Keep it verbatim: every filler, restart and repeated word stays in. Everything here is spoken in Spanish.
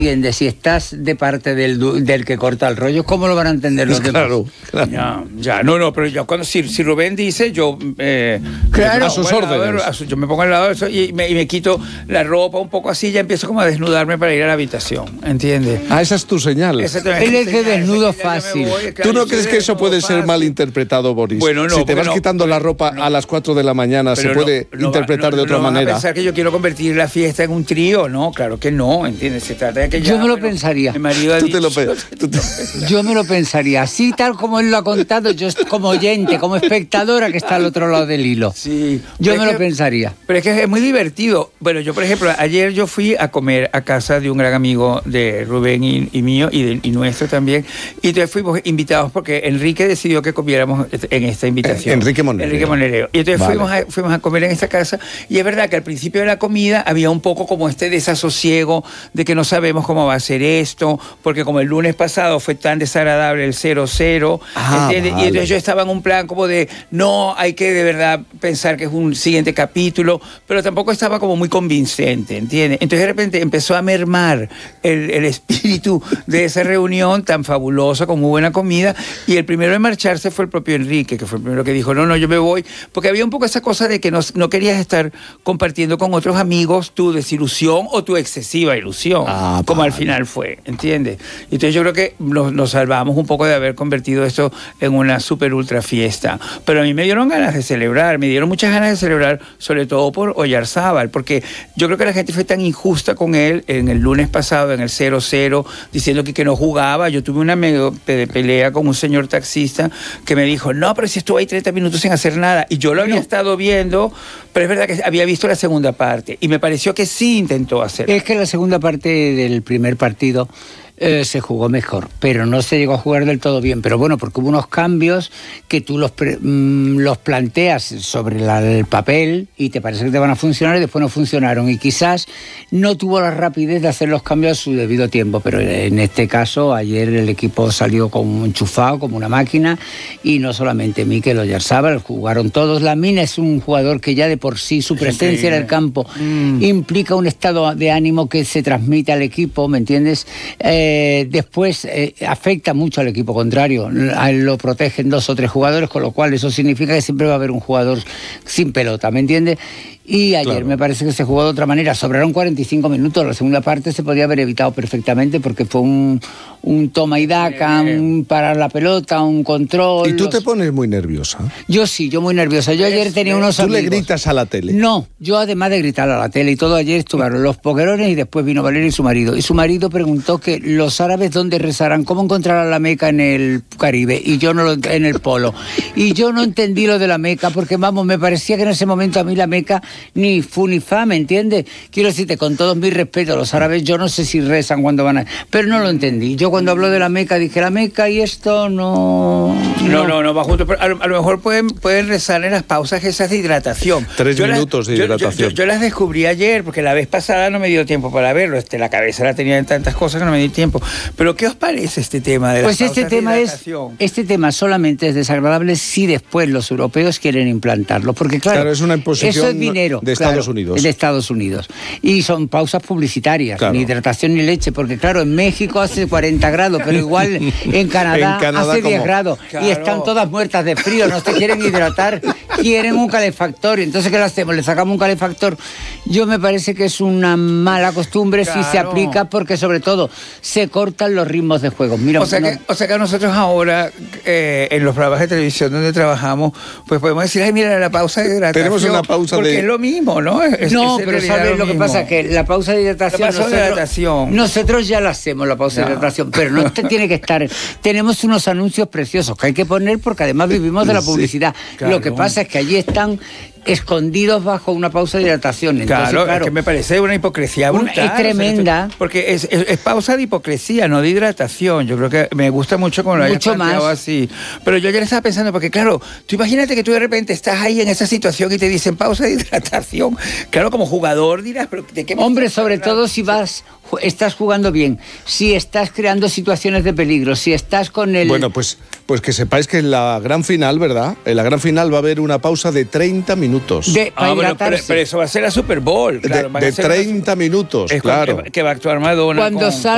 entiende, si estás de parte del, del que corta el rollo, ¿cómo lo van a entender los demás? Claro, claro. Ya, ya, no, no, pero yo cuando si, si Rubén dice, yo eh, Claro. yo A sus pongo al lado órdenes. de- a su- yo me pongo al lado de eso y me, y me quito la ropa un poco así, ya empiezo como a desnudarme para ir a la habitación, ¿entiendes? Ah, esa es tu señal. Exactamente. Él es de Señal, desnudo esa que ya me fácil. voy, claro, ¿Tú no yo soy crees de que eso desnudo puede ser fácil. mal interpretado, Boris? Bueno, no, si te porque vas no, quitando la porque ropa no. a las cuatro de la mañana, se Pero puede no- no va- interpretar no- de otra no van manera. a pensar que yo quiero convertir la fiesta en un trío, no, claro que no, ¿entiendes? Se trata de que Yo ya, me lo bueno, pensaría. Mi marido ha Tú te lo dicho- pe- tú te- Yo me lo pensaría, así tal como él lo ha contado, yo como oyente, como espectadora que está al otro lado del hilo. Sí. Yo Pero me es lo que- pensaría. Pero es que es muy divertido. Bueno, yo, por ejemplo, ayer yo fui a comer a casa de un gran amigo de Rubén y, y mío y, de, y nuestro también. Y entonces fuimos invitados porque Enrique decidió que comiéramos en esta invitación. Eh, Enrique Monereo. Enrique Monereo. Y entonces Vale. fuimos, a, fuimos a comer en esta casa. Y es verdad que al principio de la comida había un poco como este desasosiego de que no sabemos cómo va a ser esto, porque como el lunes pasado fue tan desagradable el cero cero, Ah, ¿entiendes? vale. Y entonces yo estaba en un plan como de, no, hay que de verdad pensar que es un siguiente capítulo, pero tampoco estaba como muy convincente, ¿entiendes? Entonces de repente empezó a mermar el, el espíritu de esa reunión tan fabulosa, con muy buena comida, y el primero en marcharse fue el propio Enrique, que fue el primero que dijo, no, no, yo me voy, porque había un poco esa cosa de que no, no querías estar compartiendo con otros amigos tu desilusión o tu excesiva ilusión, Ah, como al vale. final fue, ¿entiendes? Y entonces yo creo que nos, nos salvamos un poco de haber convertido esto en una super ultra fiesta. Pero a mí me dieron ganas de celebrar, me dieron muchas ganas de celebrar, sobre todo por Oyarzábal, porque yo creo que la gente fue tan injusta con él en el lunes pasado, en el cero cero, diciendo que, que no jugaba. Yo tuve una medio pe- pelea con un señor taxista que me dijo, no, pero si estuvo ahí treinta minutos sin hacer nada. Y yo lo había estado viendo, pero es verdad que había visto la segunda parte y me pareció que sí intentó hacer. Es que la segunda parte del primer partido eh, se jugó mejor, pero no se llegó a jugar del todo bien. Pero bueno, porque hubo unos cambios que tú los, pre- mm, los planteas sobre la- el papel y te parece que te van a funcionar y después no funcionaron. Y quizás no tuvo la rapidez de hacer los cambios a su debido tiempo, pero en este caso ayer el equipo salió como enchufado, como una máquina, y no solamente Mikel Oyarzábal, jugaron todos. Lamine es un jugador que ya de por sí su presencia en el campo Mm. implica un estado de ánimo que se transmite al equipo, ¿me entiendes? Eh, después eh, afecta mucho al equipo contrario, a él lo protegen dos o tres jugadores, con lo cual eso significa que siempre va a haber un jugador sin pelota, ¿me entiendes? Y ayer Claro. me parece que se jugó de otra manera, sobraron cuarenta y cinco minutos, la segunda parte se podía haber evitado perfectamente porque fue un, un toma y daca, un parar la pelota, un control. Y tú los- te pones muy nerviosa. Yo sí, yo muy nerviosa, yo ayer tenía unos Tú le amigos. gritas a la tele. No, yo además de gritar a la tele y todo, ayer estuvieron los poquerones y después vino Valeria y su marido. Y su marido preguntó que los árabes dónde rezarán, cómo encontrarán la Meca en el Caribe y yo no lo ent- en el Polo. Y yo no entendí lo de la Meca porque, vamos, me parecía que en ese momento a mí la Meca ni fu ni fa, ¿me entiendes? Quiero decirte, con todo mi respeto, los árabes yo no sé si rezan cuando van a... Pero no lo entendí. Yo cuando habló de la Meca dije, la Meca y esto no... No, no, no va junto. Pero a, lo, a lo mejor pueden, pueden rezar en las pausas esas de hidratación. Tres Yo las- minutos de yo- yo- hidratación. Yo, yo las descubrí ayer, porque la vez pasada no me dio tiempo para verlo. Este, la cabeza la tenía en tantas cosas que no me dio tiempo. Pero ¿qué os parece este tema de las Pues este pausas de tema es hidratación? este tema solamente es desagradable si después los europeos quieren implantarlo, porque claro, Claro, es una imposición eso es dinero de claro, Estados Unidos. de Estados Unidos y son pausas publicitarias, Claro. ni hidratación ni leche, porque claro, en México hace cuarenta grados, pero igual en Canadá, En Canadá, hace diez ¿cómo? grados Claro. y están todas muertas de frío, no se quieren hidratar, quieren un calefactor, entonces ¿qué le hacemos? Le sacamos un calefactor. Yo me parece que es una mala costumbre si se Claro. aplica, porque sobre todo se cortan los ritmos de juego. Mira, O sea, no- que, o sea que nosotros ahora, eh, en los programas de televisión donde trabajamos, pues podemos decir, ay, mira, la pausa de hidratación. Tenemos una pausa porque de- es lo mismo, ¿no? Es- No, es en pero realidad ¿sabes lo que mismo. pasa? Que la pausa de hidratación... La pausa de nosotros, hidratación. nosotros ya la hacemos, la pausa Ya. de hidratación, pero no te tiene que estar... Tenemos unos anuncios preciosos que hay que poner porque además vivimos de la Sí, publicidad. claro. Lo que pasa es que allí están escondidos bajo una pausa de hidratación. Entonces, Claro, claro, es que me parece una hipocresía Una- brutal. es tremenda. Porque es, es- es pausa de hipocresía, no de hidratación. Yo creo que me gusta mucho como lo hayas Mucho planteado más. así. Pero yo ayer estaba pensando, porque claro, tú imagínate que tú de repente estás ahí en esa situación y te dicen pausa de hidratación. Claro, como jugador dirás, pero ¿de qué me Hombre, estás sobre hablando? todo si vas, ju- estás jugando bien, si estás creando situaciones de peligro, si estás con el... Bueno, pues, pues que sepáis que en la gran final, ¿verdad? En la gran final va a haber una pausa de treinta minutos. de, para Ah, bueno, pero, hidratarse. pero eso va a ser la Super Bowl. De- Claro, van a de ser una- treinta minutos, es con- claro. que, que va a actuar Madonna. Cuando con- sale